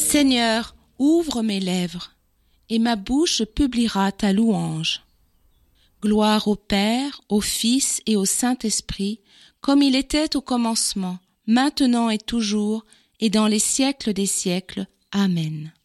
Seigneur, ouvre mes lèvres, et ma bouche publiera ta louange. Gloire au Père, au Fils et au Saint-Esprit, comme il était au commencement, maintenant et toujours, et dans les siècles des siècles. Amen.